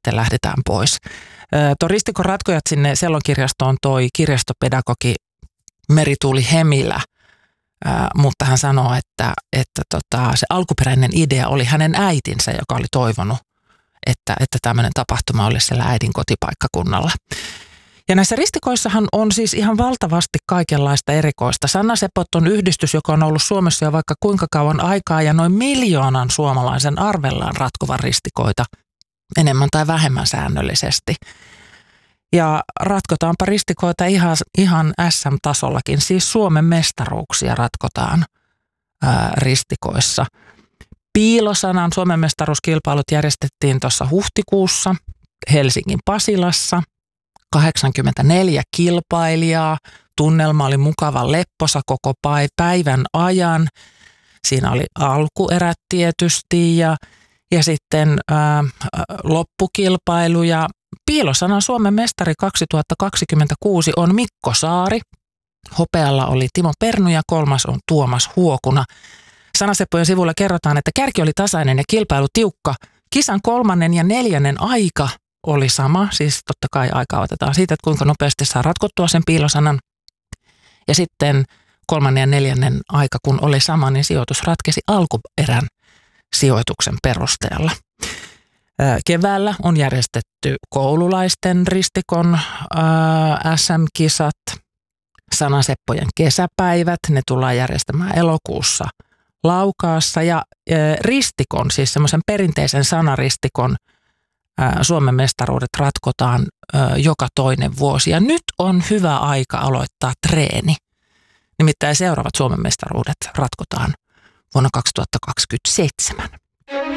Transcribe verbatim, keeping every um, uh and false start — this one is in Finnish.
sitten lähdetään pois. Tuo ristikon ratkojat sinne Sellonkirjastoon toi kirjastopedagogi Merituuli Hemilä, ää, mutta hän sanoo, että, että tota, se alkuperäinen idea oli hänen äitinsä, joka oli toivonut, että, että tämmöinen tapahtuma olisi siellä äidin kotipaikkakunnalla. Ja näissä ristikoissahan on siis ihan valtavasti kaikenlaista erikoista. Sannasepot on yhdistys, joka on ollut Suomessa jo vaikka kuinka kauan aikaa ja noin miljoonan suomalaisen arvellaan ratkovan ristikoita enemmän tai vähemmän säännöllisesti. Ja ratkotaanpa ristikoita ihan, ihan äs äm-tasollakin, siis Suomen mestaruuksia ratkotaan ää, ristikoissa. Piilosanan Suomen mestaruuskilpailut järjestettiin tuossa huhtikuussa Helsingin Pasilassa. kahdeksankymmentäneljä kilpailijaa, tunnelma oli mukavan lepposa koko päivän ajan. Siinä oli alkuerät tietysti ja, ja sitten ää, loppukilpailu ja Piilosanan Suomen mestari kaksituhattakaksikymmentäkuusi on Mikko Saari. Hopealla oli Timo Pernu ja kolmas on Tuomas Huokuna. Sanaseppojen sivuilla kerrotaan, että kärki oli tasainen ja kilpailu tiukka. Kisan kolmannen ja neljännen aika oli sama, siis totta kai aikaa otetaan siitä, että kuinka nopeasti saa ratkottua sen piilosanan. Ja sitten kolmannen ja neljännen aika, kun oli sama, niin sijoitus ratkesi alkuerän sijoituksen perusteella. Keväällä on järjestetty koululaisten ristikon äs äm-kisat, sanaseppojen kesäpäivät, ne tullaan järjestämään elokuussa Laukaassa ja ristikon, siis semmoisen perinteisen sanaristikon Suomen mestaruudet ratkotaan joka toinen vuosi ja nyt on hyvä aika aloittaa treeni. Nimittäin seuraavat Suomen mestaruudet ratkotaan vuonna kaksituhattakaksikymmentäseitsemän.